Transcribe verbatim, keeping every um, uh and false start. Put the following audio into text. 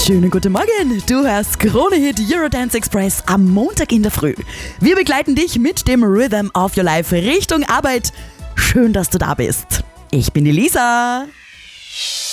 Schönen guten Morgen, du hörst Krone Hit Eurodance Express am Montag in der Früh. Wir begleiten dich mit dem Rhythm of Your Life Richtung Arbeit. Schön, dass du da bist. Ich bin die Lisa.